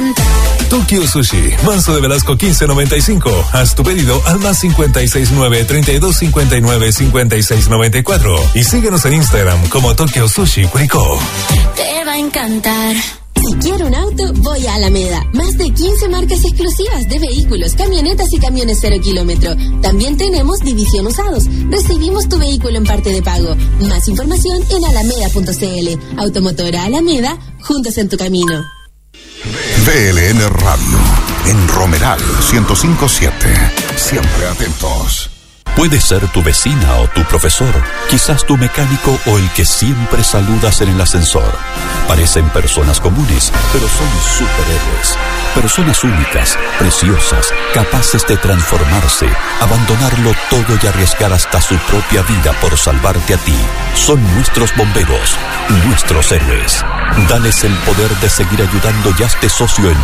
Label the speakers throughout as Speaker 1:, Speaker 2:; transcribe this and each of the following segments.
Speaker 1: encantar.
Speaker 2: Tokyo Sushi, Manso de Velasco 1595. Haz tu pedido al más 569-3259-5694. Y síguenos en Instagram como Tokyo Sushi Curicó.
Speaker 1: Te va a encantar.
Speaker 3: Si quiero un auto, voy a Alameda. Más de 15 marcas exclusivas de vehículos, camionetas y camiones 0 kilómetro. También tenemos división usados. Recibimos tu vehículo en parte de pago. Más información en alameda.cl. Automotora Alameda, juntos en tu camino.
Speaker 4: DLN Radio, en Romeral 105.7. Siempre atentos.
Speaker 5: Puede ser tu vecina o tu profesor, quizás tu mecánico o el que siempre saludas en el ascensor. Parecen personas comunes, pero son superhéroes. Personas únicas, preciosas, capaces de transformarse, abandonarlo todo y arriesgar hasta su propia vida por salvarte a ti. Son nuestros bomberos, nuestros héroes. Dales el poder de seguir ayudando y hazte socio en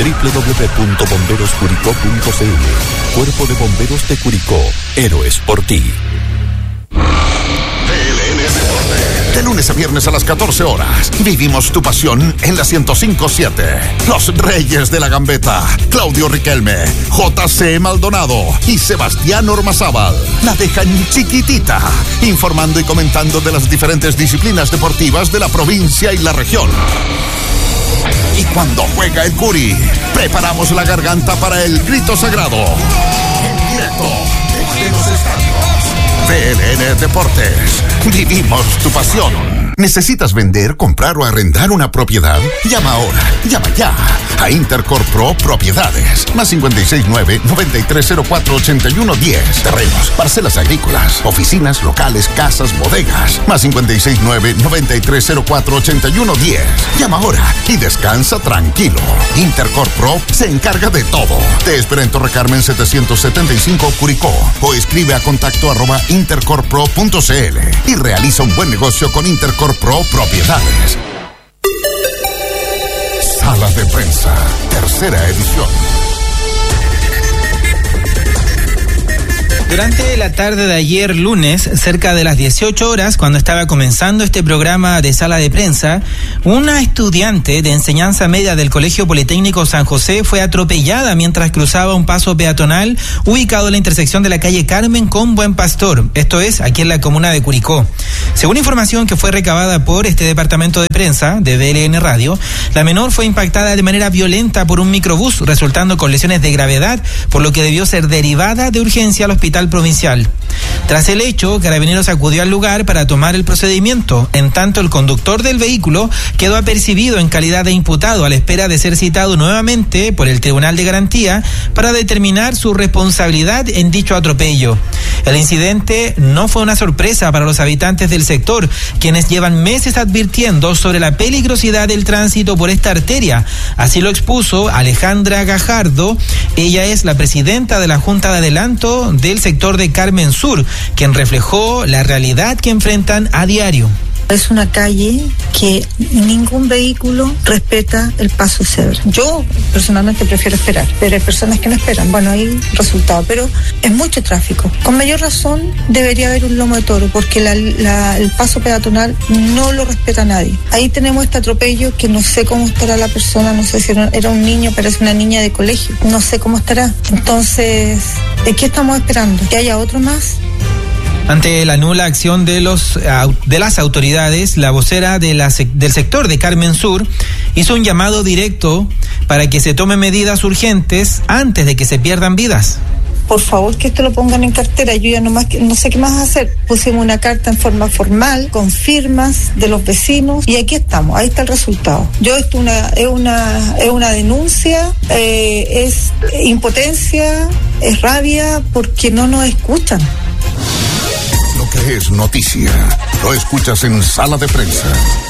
Speaker 5: www.bomberoscuricó.cl. Cuerpo de Bomberos de Curicó. Héroes por ti.
Speaker 4: De lunes a viernes a las 14 horas. Vivimos tu pasión en la 105.7. Los Reyes de la Gambeta. Claudio Riquelme, JC Maldonado y Sebastián Ormazábal. La dejan chiquitita, informando y comentando de las diferentes disciplinas deportivas de la provincia y la región. Y cuando juega el Curi, preparamos la garganta para el grito sagrado. En directo desde los estadios. PLN Deportes. Vivimos tu pasión. ¿Necesitas vender, comprar o arrendar una propiedad? Llama ahora, llama ya a Intercorp Pro Propiedades. Más 569-9304-8110. Terrenos, parcelas agrícolas, oficinas, locales, casas, bodegas. Más 569-9304-8110. Llama ahora y descansa tranquilo. Intercorp Pro se encarga de todo. Te espera en Torre Carmen 775 Curicó o escribe a contacto@intercorppro.cl y realiza un buen negocio con Intercorp Pro Propiedades. Sala de Prensa, tercera edición.
Speaker 6: Durante la tarde de ayer lunes, cerca de las 18 horas, cuando estaba comenzando este programa de Sala de Prensa, una estudiante de enseñanza media del Colegio Politécnico San José fue atropellada mientras cruzaba un paso peatonal ubicado en la intersección de la calle Carmen con Buen Pastor, esto es, aquí en la comuna de Curicó. Según información que fue recabada por este departamento de prensa de DLN Radio, la menor fue impactada de manera violenta por un microbús, resultando con lesiones de gravedad, por lo que debió ser derivada de urgencia al hospital provincial. Tras el hecho, Carabineros acudió al lugar para tomar el procedimiento. En tanto, el conductor del vehículo quedó apercibido en calidad de imputado a la espera de ser citado nuevamente por el Tribunal de Garantía para determinar su responsabilidad en dicho atropello. El incidente no fue una sorpresa para los habitantes del sector, quienes llevan meses advirtiendo sobre la peligrosidad del tránsito por esta arteria. Así lo expuso Alejandra Gajardo. Ella es la presidenta de la Junta de Adelanto del sector de Carmen Sur, quien reflejó la realidad que enfrentan a diario.
Speaker 7: Es una calle que ningún vehículo respeta el paso cebra. Yo personalmente prefiero esperar, pero hay personas que no esperan. Bueno, ahí resultado, pero es mucho tráfico. Con mayor razón debería haber un lomo de toro, porque el paso peatonal no lo respeta nadie. Ahí tenemos este atropello que no sé cómo estará la persona, no sé si era un niño, pero es una niña de colegio. No sé cómo estará. Entonces, ¿de qué estamos esperando? ¿Que haya otro más?
Speaker 6: Ante la nula acción de las autoridades, la vocera del sector de Carmen Sur hizo un llamado directo para que se tomen medidas urgentes antes de que se pierdan vidas.
Speaker 7: Por favor, que esto lo pongan en cartera. Yo ya no sé qué más hacer. Pusimos una carta en forma formal, con firmas de los vecinos, y aquí estamos, ahí está el resultado. Esto es una denuncia, es impotencia, es rabia, porque no nos escuchan.
Speaker 4: Lo que es noticia, lo escuchas en Sala de Prensa.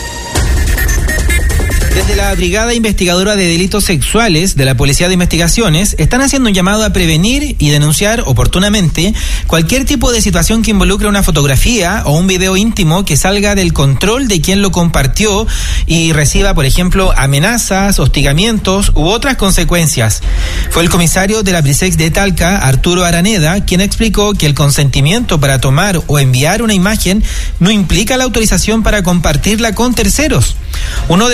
Speaker 6: Desde la Brigada Investigadora de Delitos Sexuales de la Policía de Investigaciones están haciendo un llamado a prevenir y denunciar oportunamente cualquier tipo de situación que involucre una fotografía o un video íntimo que salga del control de quien lo compartió y reciba, por ejemplo, amenazas, hostigamientos u otras consecuencias. Fue el comisario de la Brisex de Talca, Arturo Araneda, quien explicó que el consentimiento para tomar o enviar una imagen no implica la autorización para compartirla con terceros. Uno de los escenarios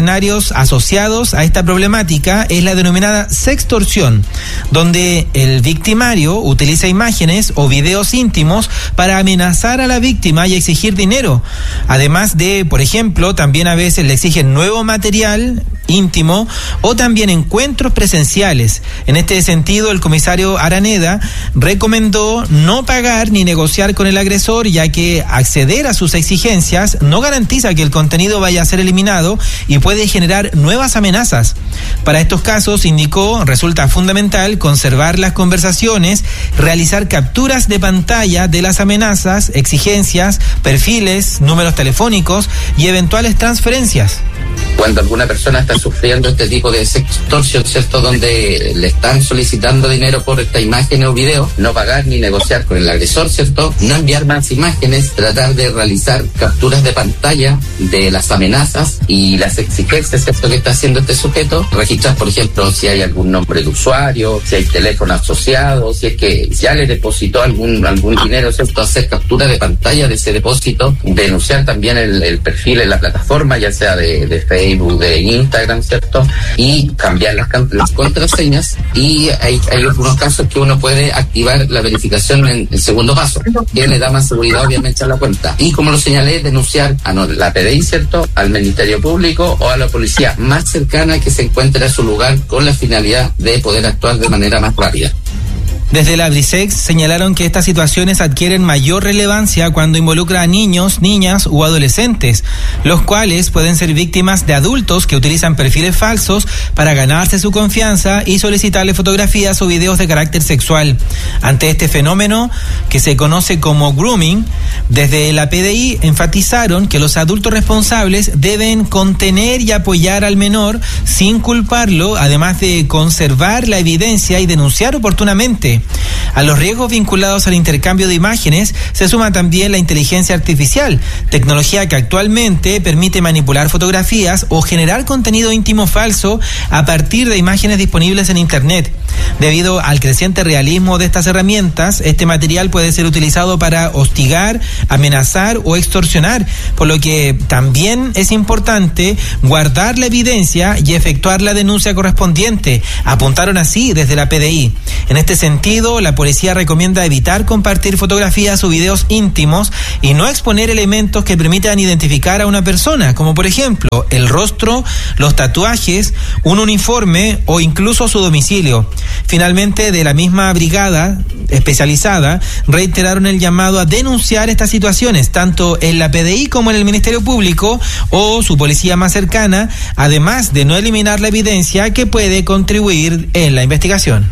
Speaker 6: escenarios asociados a esta problemática es la denominada sextorsión, donde el victimario utiliza imágenes o videos íntimos para amenazar a la víctima y exigir dinero. Además de, por ejemplo, también a veces le exigen nuevo material íntimo o también encuentros presenciales. En este sentido, el comisario Araneda recomendó no pagar ni negociar con el agresor, ya que acceder a sus exigencias no garantiza que el contenido vaya a ser eliminado y puede generar nuevas amenazas. Para estos casos, indicó, resulta fundamental conservar las conversaciones, realizar capturas de pantalla de las amenazas, exigencias, perfiles, números telefónicos y eventuales transferencias.
Speaker 8: Cuando alguna persona está sufriendo este tipo de sextorsión, ¿cierto?, donde le están solicitando dinero por esta imagen o video, no pagar ni negociar con el agresor, ¿cierto?, no enviar más imágenes, tratar de realizar capturas de pantalla de las amenazas y las exigencias, ¿cierto?, que está haciendo este sujeto, registrar, por ejemplo, si hay algún nombre de usuario, si hay teléfono asociado, si es que ya le depositó algún dinero, ¿cierto?, hacer captura de pantalla de ese depósito, denunciar también el perfil en la plataforma, ya sea de Facebook, de Instagram, ¿cierto?, y cambiar las contraseñas. Y hay algunos casos que uno puede activar la verificación en el segundo paso, que le da más seguridad obviamente a la cuenta. Y como lo señalé, denunciar a la PDI, ¿cierto?, al Ministerio Público o a la policía más cercana que se encuentre a su lugar, con la finalidad de poder actuar de manera más rápida.
Speaker 6: Desde la Brisex señalaron que estas situaciones adquieren mayor relevancia cuando involucra a niños, niñas u adolescentes, los cuales pueden ser víctimas de adultos que utilizan perfiles falsos para ganarse su confianza y solicitarle fotografías o videos de carácter sexual. Ante este fenómeno, que se conoce como grooming, desde la PDI enfatizaron que los adultos responsables deben contener y apoyar al menor sin culparlo, además de conservar la evidencia y denunciar oportunamente. A los riesgos vinculados al intercambio de imágenes se suma también la inteligencia artificial, tecnología que actualmente permite manipular fotografías o generar contenido íntimo falso a partir de imágenes disponibles en Internet. Debido al creciente realismo de estas herramientas, este material puede ser utilizado para hostigar, amenazar o extorsionar, por lo que también es importante guardar la evidencia y efectuar la denuncia correspondiente, apuntaron así desde la PDI. En este sentido, la policía recomienda evitar compartir fotografías o videos íntimos y no exponer elementos que permitan identificar a una persona, como por ejemplo el rostro, los tatuajes, un uniforme o incluso su domicilio. Finalmente, de la misma brigada especializada, reiteraron el llamado a denunciar estas situaciones, tanto en la PDI como en el Ministerio Público o su policía más cercana, además de no eliminar la evidencia que puede contribuir en la investigación.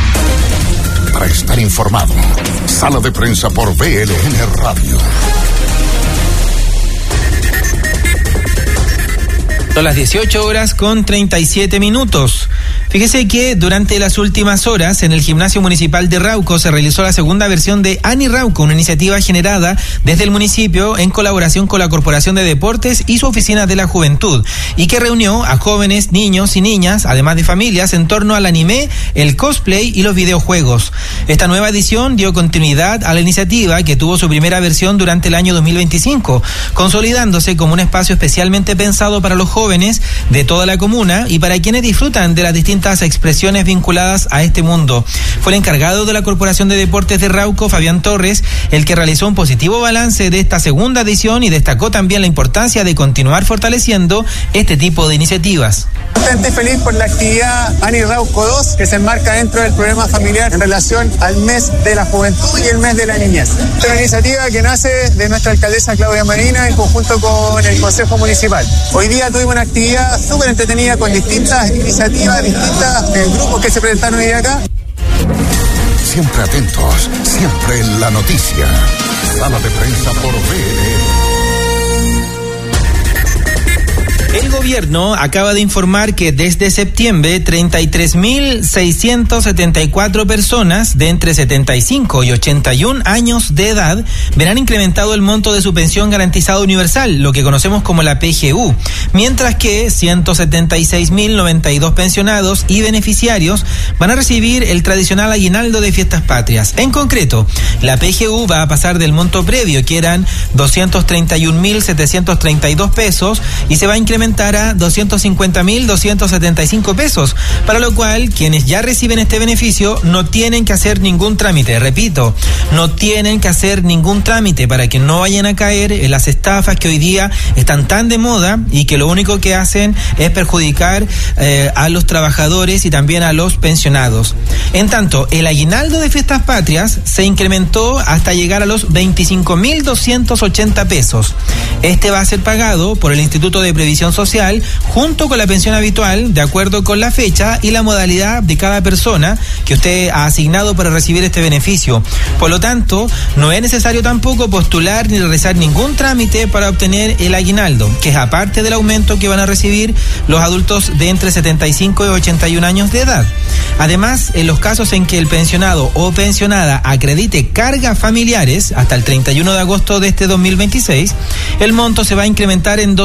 Speaker 4: Para estar informado, Sala de Prensa por BLN Radio.
Speaker 6: Son las 18:37. Fíjese que durante las últimas horas en el gimnasio municipal de Rauco se realizó la segunda versión de Ani Rauco, una iniciativa generada desde el municipio en colaboración con la Corporación de Deportes y su Oficina de la Juventud, y que reunió a jóvenes, niños y niñas, además de familias, en torno al anime, el cosplay y los videojuegos. Esta nueva edición dio continuidad a la iniciativa que tuvo su primera versión durante el año 2025, consolidándose como un espacio especialmente pensado para los jóvenes de toda la comuna y para quienes disfrutan de las distintas expresiones vinculadas a este mundo. Fue el encargado de la Corporación de Deportes de Rauco, Fabián Torres, el que realizó un positivo balance de esta segunda edición y destacó también la importancia de continuar fortaleciendo este tipo de iniciativas.
Speaker 9: Bastante feliz por la actividad Ani Rauco 2, que se enmarca dentro del programa familiar en relación al mes de la juventud y el mes de la niñez. Es una iniciativa que nace de nuestra alcaldesa Claudia Marina en conjunto con el Consejo Municipal. Hoy día tuvimos una actividad súper entretenida con distintas iniciativas, distintos grupos que se presentaron hoy día acá.
Speaker 4: Siempre atentos, siempre en la noticia. Sala de Prensa por BLN.
Speaker 6: El gobierno acaba de informar que desde septiembre 33.674 personas de entre 75 y 81 años de edad verán incrementado el monto de su pensión garantizada universal, lo que conocemos como la PGU, mientras que 176.092 pensionados y beneficiarios van a recibir el tradicional aguinaldo de fiestas patrias. En concreto, la PGU va a pasar del monto previo, que eran 231.732 pesos, y se va a incrementar aumentar a 250.275 pesos, para lo cual quienes ya reciben este beneficio no tienen que hacer ningún trámite. Repito, no tienen que hacer ningún trámite para que no vayan a caer en las estafas que hoy día están tan de moda y que lo único que hacen es perjudicar a los trabajadores y también a los pensionados. En tanto, el aguinaldo de Fiestas Patrias se incrementó hasta llegar a los 25.280 pesos. Este va a ser pagado por el Instituto de Previsión Social junto con la pensión habitual, de acuerdo con la fecha y la modalidad de cada persona que usted ha asignado para recibir este beneficio. Por lo tanto, no es necesario tampoco postular ni realizar ningún trámite para obtener el aguinaldo, que es aparte del aumento que van a recibir los adultos de entre 75 y 81 años de edad. Además, en los casos en que el pensionado o pensionada acredite cargas familiares hasta el 31 de agosto de este 2026, el monto se va a incrementar en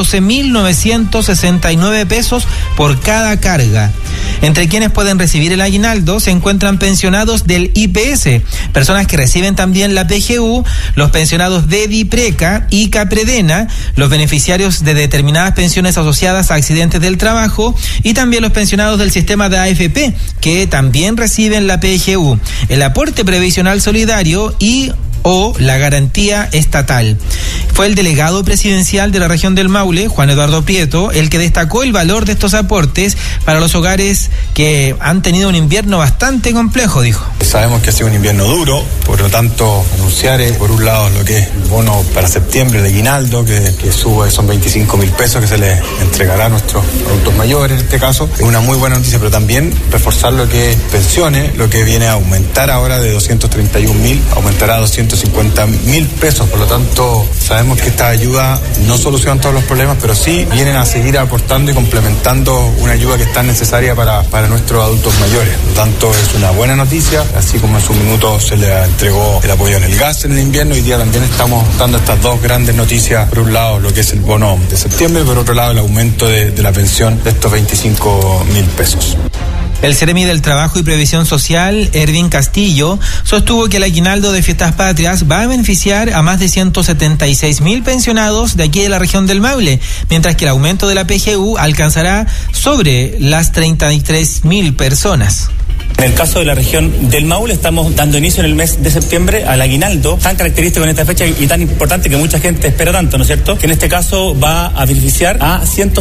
Speaker 6: 12.969 pesos por cada carga. Entre quienes pueden recibir el aguinaldo se encuentran pensionados del IPS, personas que reciben también la PGU, los pensionados de DIPRECA y CAPREDENA, los beneficiarios de determinadas pensiones asociadas a accidentes del trabajo y también los pensionados del sistema de AFP, que también reciben la PGU, el aporte previsional solidario o la garantía estatal. Fue el delegado presidencial de la región del Maule, Juan Eduardo Prieto, el que destacó el valor de estos aportes para los hogares que han tenido un invierno bastante complejo, dijo.
Speaker 10: Sabemos que ha sido un invierno duro, por lo tanto, anunciar por un lado lo que es el bono para septiembre, el aguinaldo, que sube, son 25.000 pesos que se les entregará a nuestros adultos mayores en este caso, es una muy buena noticia, pero también reforzar lo que es pensiones, lo que viene a aumentar ahora de 231.000, aumentará a 250.000 pesos, por lo tanto, sabemos que esta ayuda no soluciona todos los problemas, pero sí vienen a seguir aportando y complementando una ayuda que es tan necesaria para nuestros adultos mayores. Por lo tanto, es una buena noticia, así como en su minuto se le entregó el apoyo en el gas en el invierno, hoy día también estamos dando estas dos grandes noticias, por un lado lo que es el bono de septiembre, y por otro lado el aumento de la pensión de estos 25.000 pesos.
Speaker 6: El Seremi del Trabajo y Previsión Social, Ervin Castillo, sostuvo que el aguinaldo de Fiestas Patrias va a beneficiar a más de 176.000 pensionados de aquí de la región del Maule, mientras que el aumento de la PGU alcanzará sobre las 33.000 personas.
Speaker 11: En el caso de la región del Maule estamos dando inicio en el mes de septiembre al aguinaldo, tan característico en esta fecha y tan importante que mucha gente espera tanto, ¿no es cierto? Que en este caso va a beneficiar a 176.000